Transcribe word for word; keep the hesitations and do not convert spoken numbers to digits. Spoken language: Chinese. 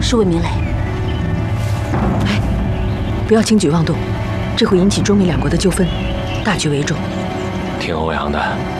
是魏明磊。 哎，不要轻举妄动，这会引起中美两国的纠纷，大局为重。 听欧阳的。